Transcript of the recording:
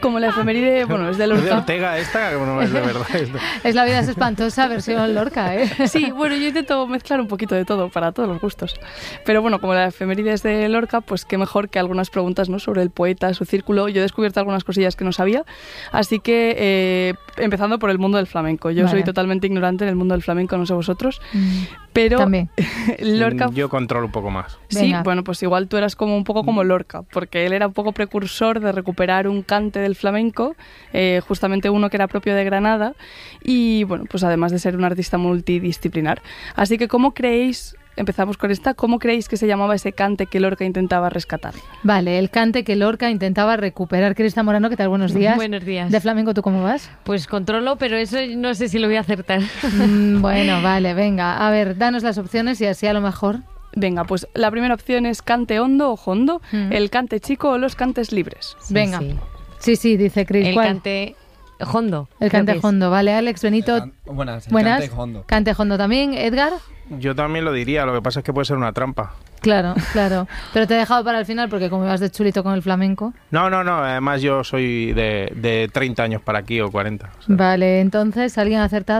Como la efeméride, bueno, es de ¿Es de Lorca. Ortega esta? No es de verdad esto. Es La vida es espantosa, versión Lorca, ¿eh? Sí, bueno, yo intento mezclar un poquito de todo para todos los gustos. Pero bueno, como la efeméride es de Lorca, pues qué mejor que algunas preguntas, ¿no?, sobre el poeta, su círculo. Yo he descubierto algunas cosillas que no sabía, así que empezando por el mundo del flamenco. Yo soy totalmente ignorante en el mundo del flamenco, no sé vosotros, pero También. Lorca... Yo controlo un poco más. Sí, Venga. bueno, pues igual tú eras como un poco como Lorca, porque él era un poco precursor de recuperar un cante del flamenco, justamente uno que era propio de Granada, y bueno, pues además de ser un artista multidisciplinar. Así que, ¿cómo creéis, empezamos con esta, cómo creéis que se llamaba ese cante que Lorca intentaba rescatar? Vale, el cante que Lorca intentaba recuperar. Crista Morano, ¿qué tal? Buenos días. Buenos días. ¿De flamenco tú cómo vas? Pues controlo, pero eso no sé si lo voy a acertar. Bueno, vale, venga. A ver, danos las opciones y así a lo mejor... Venga, pues la primera opción es cante hondo o jondo, el cante chico o los cantes libres. Venga. Sí. Sí, dice Cris. El ¿Cuál? cante hondo. El creo cante que es. hondo, vale. Alex, Benito. Buenas. Buenas. Cante hondo. Cante hondo también. Edgar. Yo también lo diría, lo que pasa es que puede ser una trampa. Claro, claro. Pero te he dejado para el final porque como ibas de chulito con el flamenco. No, además yo soy de 30 años para aquí o 40. O sea. Vale, entonces, ¿alguien ha acertado?